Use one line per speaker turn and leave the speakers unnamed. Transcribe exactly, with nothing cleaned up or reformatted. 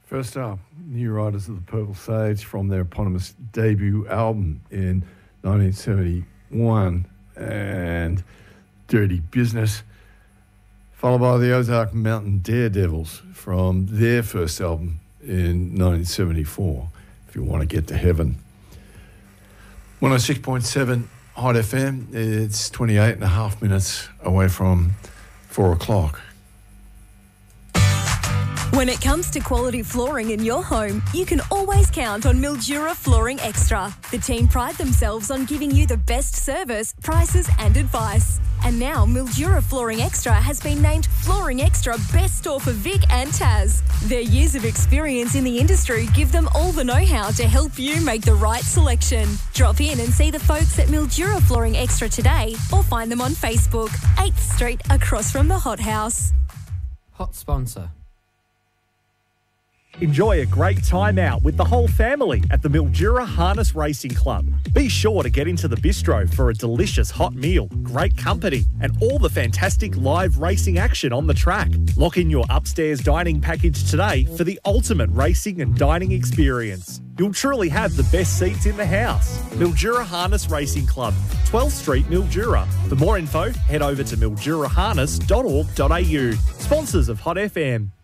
First up, New Riders of the Purple Sage from their eponymous debut album in nineteen seventy-one, and Dirty Business, followed by the Ozark Mountain Daredevils from their first album in nineteen seventy-four, If You Want to Get to Heaven. one oh six point seven Hot F M, it's twenty-eight and a half minutes away from four o'clock.
When it comes to quality flooring in your home, you can always count on Mildura Flooring Extra. The team pride themselves on giving you the best service, prices and advice. And now Mildura Flooring Extra has been named Flooring Extra Best Store for Vic and Taz. Their years of experience in the industry give them all the know-how to help you make the right selection. Drop in and see the folks at Mildura Flooring Extra today, or find them on Facebook, eighth Street across from the Hot House.
Hot sponsor.
Enjoy a great time out with the whole family at the Mildura Harness Racing Club. Be sure to get into the bistro for a delicious hot meal, great company, and all the fantastic live racing action on the track. Lock in your upstairs dining package today for the ultimate racing and dining experience. You'll truly have the best seats in the house. Mildura Harness Racing Club, twelfth Street, Mildura. For more info, head over to mildura harness dot org dot a u. Sponsors of Hot F M.